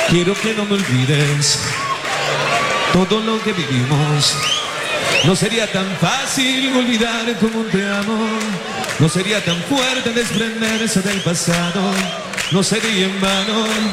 Quiero que no me olvides todo lo que vivimos. No sería tan fácil olvidar como te amo. No sería tan fuerte desprenderse del pasado. No sería en vano